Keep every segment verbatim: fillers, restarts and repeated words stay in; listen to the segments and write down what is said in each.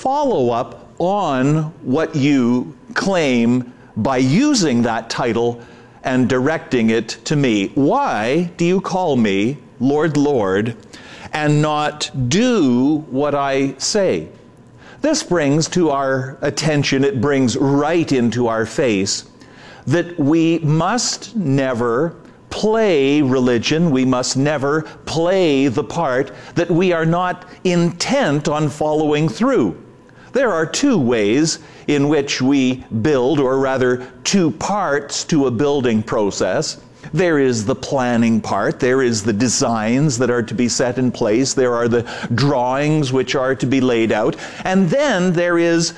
follow up on what you claim by using that title and directing it to me. Why do you call me Lord, Lord, and not do what I say? This brings to our attention, it brings right into our face, that we must never play religion, we must never play the part that we are not intent on following through. There are two ways in which we build, or rather two parts to a building process. There is the planning part, there is the designs that are to be set in place, there are the drawings which are to be laid out, and then there is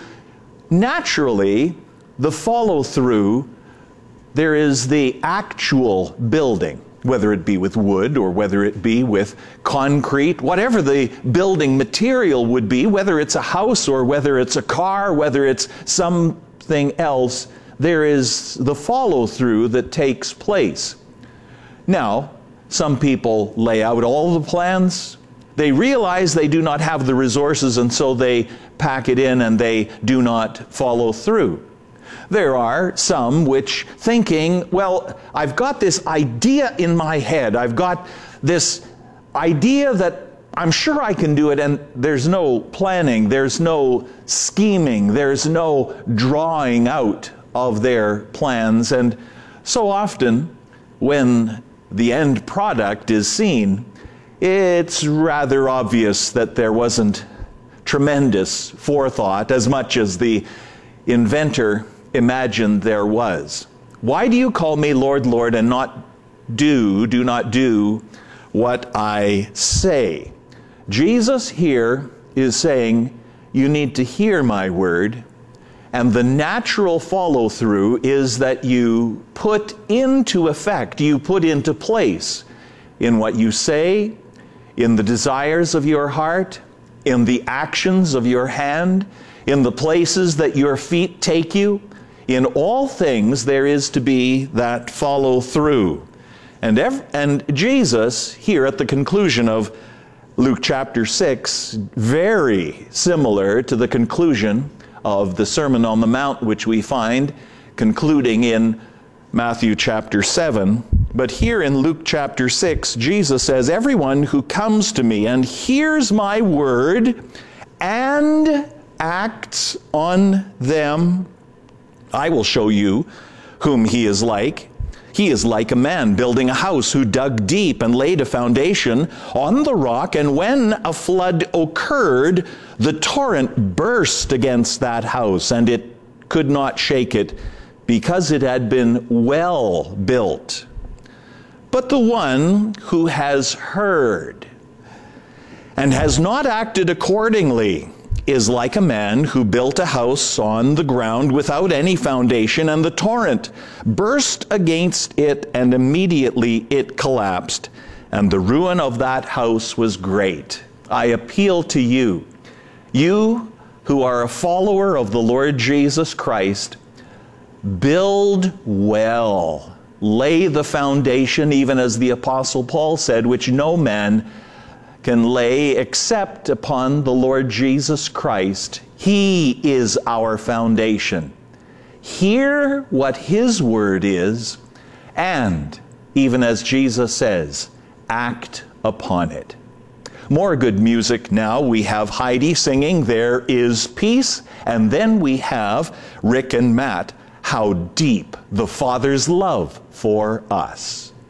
naturally the follow-through. There is the actual building, whether it be with wood or whether it be with concrete, whatever the building material would be, whether it's a house or whether it's a car, whether it's something else, there is the follow-through that takes place. Now, some people lay out all the plans. They realize they do not have the resources, and so they pack it in and they do not follow through. There are some which thinking, well, I've got this idea in my head. I've got this idea that I'm sure I can do it, and there's no planning, there's no scheming, there's no drawing out of their plans. And so often, when the end product is seen, it's rather obvious that there wasn't tremendous forethought as much as the inventor imagined there was. Why do you call me Lord, Lord, and not do, do not do what I say? Jesus here is saying, you need to hear my word, and the natural follow-through is that you put into effect, you put into place in what you say, in the desires of your heart, in the actions of your hand, in the places that your feet take you. In all things, there is to be that follow-through. And, ev- and Jesus, here at the conclusion of Luke chapter six, very similar to the conclusion of the Sermon on the Mount, which we find concluding in Matthew chapter seven. But here in Luke chapter six, Jesus says, everyone who comes to me and hears my word and acts on them, I will show you whom he is like. He is like a man building a house who dug deep and laid a foundation on the rock, and when a flood occurred, the torrent burst against that house, and it could not shake it, because it had been well built. But the one who has heard and has not acted accordingly is like a man who built a house on the ground without any foundation, and the torrent burst against it, and immediately it collapsed, and the ruin of that house was great. I appeal to you, you who are a follower of the Lord Jesus Christ, build well, lay the foundation, even as the Apostle Paul said, which no man can lay except upon the Lord Jesus Christ. He is our foundation. Hear what his word is, and, even as Jesus says, act upon it. More good music now. We have Heidi singing There Is Peace, and then we have Rick and Matt, How Deep the Father's Love for Us.